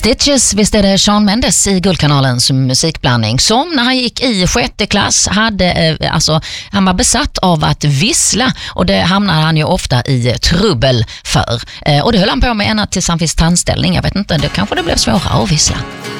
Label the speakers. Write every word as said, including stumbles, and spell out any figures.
Speaker 1: Stitches, visst är det Shawn Mendes i Guldkanalens musikblandning som när han gick i sjätte klass hade, eh, alltså han var besatt av att vissla och det hamnade han ju ofta i trubbel för. Eh, och det höll han på med ända tills han fick tandställning. Jag vet inte, det kanske det blev svårare att vissla.